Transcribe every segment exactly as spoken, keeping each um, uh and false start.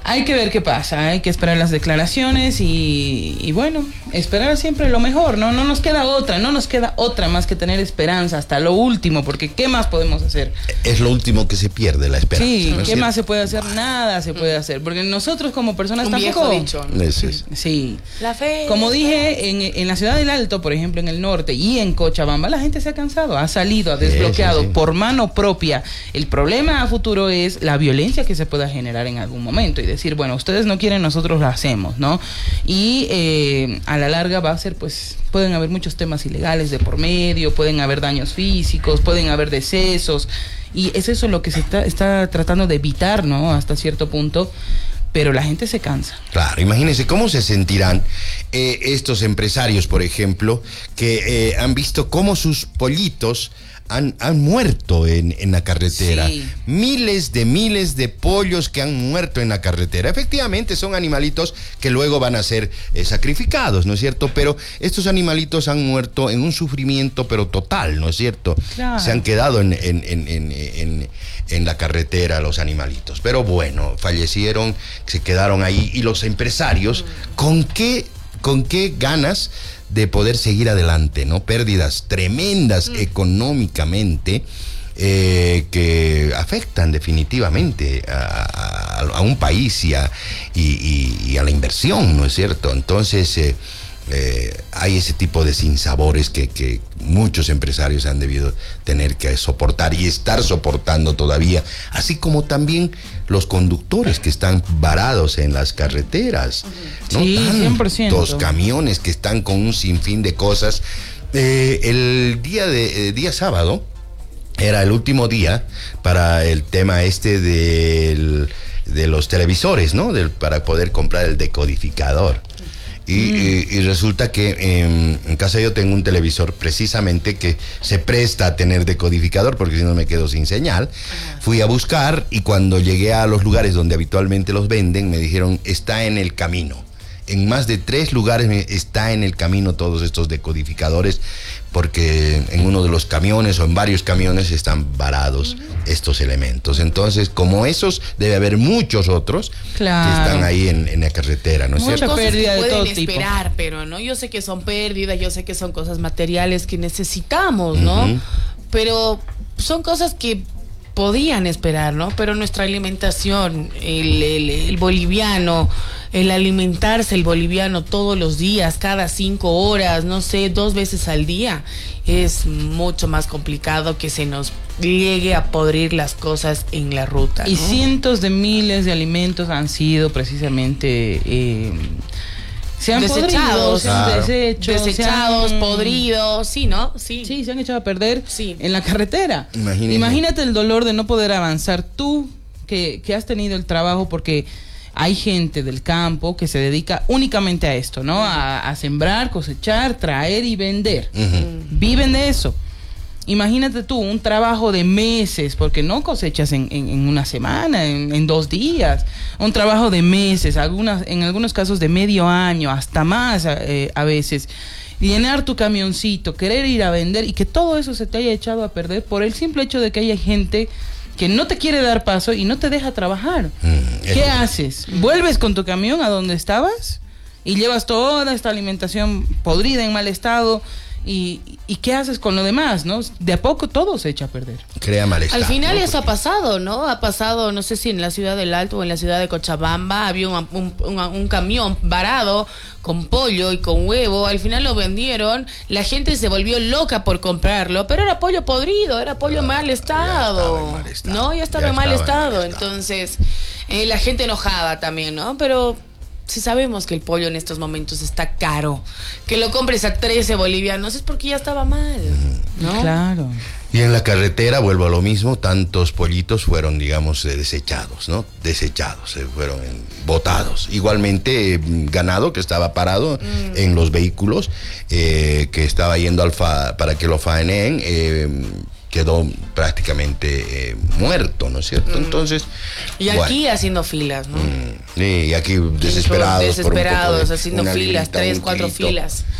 hay que ver qué pasa, hay que esperar las declaraciones y, y bueno, esperar siempre lo mejor, ¿no? No nos queda otra, no nos queda otra más que tener esperanza hasta lo último, porque ¿qué más podemos hacer? Es lo último que se pierde, la esperanza. Sí, ¿no ¿qué cierto? más se puede hacer? Nada se puede hacer, porque nosotros como personas Un tampoco... viejo dicho, ¿no? Es, es. Sí. La fe. Como dije, en, en la ciudad del Alto, por ejemplo, en el norte y en Cochabamba, la gente se ha cansado, ha salido, ha desbloqueado sí, sí. por mano propia. El problema a futuro es la violencia que se pueda generar en algún momento y decir, bueno, ustedes no quieren, nosotros lo hacemos, ¿no? Y eh, a la larga va a ser, pues, pueden haber muchos temas ilegales de por medio, pueden haber daños físicos, pueden haber decesos, y es eso lo que se está, está tratando de evitar, ¿no? Hasta cierto punto. Pero la gente se cansa. Claro, imagínense cómo se sentirán eh, estos empresarios, por ejemplo, que eh, han visto cómo sus pollitos han, han muerto en, en la carretera. Sí. Miles de miles de pollos que han muerto en la carretera. Efectivamente, son animalitos que luego van a ser eh, sacrificados, ¿no es cierto? Pero estos animalitos han muerto en un sufrimiento, pero total, ¿no es cierto? Claro. Se han quedado en, en, en, en, en, en la carretera los animalitos. Pero bueno, fallecieron, se quedaron ahí. Y los empresarios, ¿con qué, con qué ganas de poder seguir adelante, ¿no? Pérdidas tremendas mm. económicamente eh, que afectan definitivamente a, a, a un país y a, y, y, y a la inversión, ¿no es cierto? Entonces eh, eh, hay ese tipo de sinsabores que, que muchos empresarios han debido tener que soportar y estar soportando todavía, así como también los conductores que están varados en las carreteras, ¿no? Sí, cien por ciento. Tantos camiones que están con un sinfín de cosas. Eh, el día de eh, día sábado era el último día para el tema este del, de los televisores, ¿no? Del, para poder comprar el decodificador. Y, mm. y, y resulta que eh, en casa yo tengo un televisor precisamente que se presta a tener decodificador porque si no me quedo sin señal. Ajá. Fui a buscar y cuando llegué a los lugares donde habitualmente los venden me dijeron está en el camino. En más de tres lugares está en el camino todos estos decodificadores porque en uno de los camiones o en varios camiones están varados uh-huh. estos elementos. Entonces, como esos, debe haber muchos otros claro. que están ahí en, en la carretera, ¿no es Muchas cierto? cosas pérdida que de todo pueden tipo. esperar, pero no, yo sé que son pérdidas, yo sé que son cosas materiales que necesitamos, ¿no? Uh-huh. Pero son cosas que podían esperar, ¿no? Pero nuestra alimentación, el, el, el boliviano, el alimentarse el boliviano todos los días, cada cinco horas, no sé, dos veces al día, es mucho más complicado que se nos llegue a podrir las cosas en la ruta, ¿no? Y cientos de miles de alimentos han sido precisamente... Eh, se han desechados, podrido, se han claro. desecho, desechados, se han... podridos, sí, ¿no? Sí. Sí, se han echado a perder sí. en la carretera. Imagínate. Imagínate el dolor de no poder avanzar tú, que, que has tenido el trabajo, porque hay gente del campo que se dedica únicamente a esto, ¿no? A, a sembrar, cosechar, traer y vender. Uh-huh. Viven de eso. Imagínate tú, un trabajo de meses, porque no cosechas en, en, en una semana, en, en dos días. Un trabajo de meses, algunas, en algunos casos de medio año, hasta más eh, a veces. Llenar tu camioncito, querer ir a vender y que todo eso se te haya echado a perder por el simple hecho de que haya gente que no te quiere dar paso y no te deja trabajar. Mm, ¿Qué es... haces? ¿Vuelves con tu camión a donde estabas? Y llevas toda esta alimentación podrida, en mal estado... Y, ¿Y qué haces con lo demás, no? De a poco todo se echa a perder. Crea malestar. Al final ¿no? eso ha pasado, ¿no? Ha pasado, no sé si en la ciudad del Alto o en la ciudad de Cochabamba había un, un, un, un camión varado con pollo y con huevo. Al final lo vendieron, la gente se volvió loca por comprarlo, pero era pollo podrido, era pollo en mal estado. mal estado. No, ya estaba, ya en, mal estaba estado. en mal estado. Entonces, eh, la gente enojada también, ¿no? Pero... si sabemos que el pollo en estos momentos está caro, que lo compres a trece bolivianos es porque ya estaba mal, ¿no? Claro. Y en la carretera, vuelvo a lo mismo, tantos pollitos fueron, digamos, eh, desechados, ¿no? Desechados, eh, fueron eh, botados. Igualmente, eh, ganado que estaba parado mm. en los vehículos, eh, que estaba yendo al fa- para que lo faeneen, eh, quedó prácticamente eh, muerto, ¿no es cierto? Mm. Entonces... Y aquí bueno, haciendo filas, ¿no? Mm, sí, y aquí desesperados. Desesperados, por un poco de, haciendo filas, tres, cuatro filas.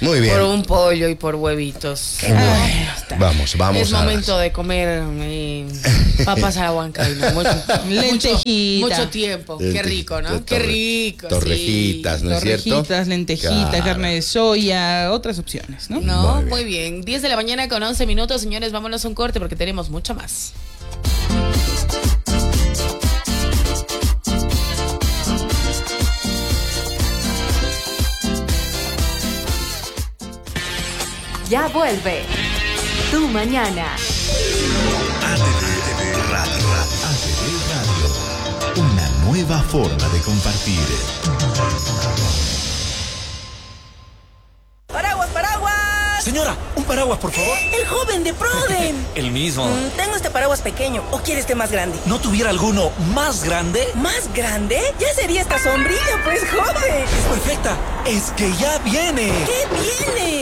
Muy bien. Por un pollo y por huevitos. Ay, está. Vamos, vamos. Es a momento de comer eh, papas a la huancaína. Mucho, Lentejita. mucho, mucho tiempo. Qué rico, ¿no? Torre- Qué rico. Torrejitas, sí. ¿no es cierto? Torrejitas, lentejitas, Claro. carne de soya, otras opciones, ¿no? No, Muy muy bien. diez de la mañana con once minutos, señores. Vámonos a un corte porque tenemos mucho más. Ya vuelve Tu Mañana. A T V Radio. A T V Radio. Una nueva forma de compartir. ¡Paraguas, paraguas! Señora, un paraguas, por favor. El joven de Proden. El mismo. Mm, tengo este paraguas pequeño. ¿O quiere este más grande? ¿No tuviera alguno más grande? ¿Más grande? Ya sería esta sombrilla, pues, joven. Es perfecta. Es que ya viene. ¿Qué viene?